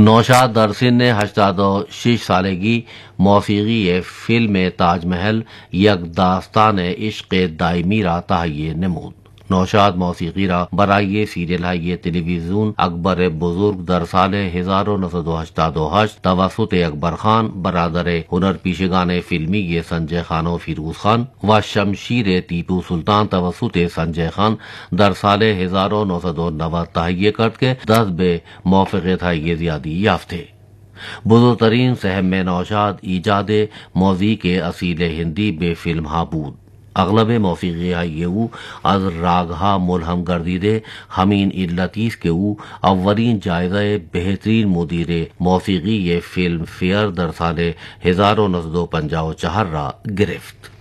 नौशाद दरसिन ने 86 सालगी मौसीकी फिल्म ताजमहल यक दास्तान इश्क दायमी रा तहय्ये नमूद। नौशाद मौसीकी रा बराये सीरियल है टेलीविजन अकबर बुजुर्ग दर साल 1988 तवसुत अकबर खान बरादर हुनर पीशगान फिल्मी ये संजय खान और फिरोज खान व शमशीर टीपू सुल्तान तवसुत संजय खान दर साल 1990 तहय्ये करद के 10 बे मौफ़क़त है ज़ियादी याफ्ते। बुजुर्गतरीन सहम में नौशाद ईजाद मौजी के असील हिंदी बे फिल्म हाबूद अगलब मौसीकी ये अज रागहा मुलहम गर्दीदे हमीन इल्लतीस के अव्वलीन जायजा बेहतरीन मुदीर मौसीकी ये फिल्म फेयर दर साल 1954 रा गिरफ्त।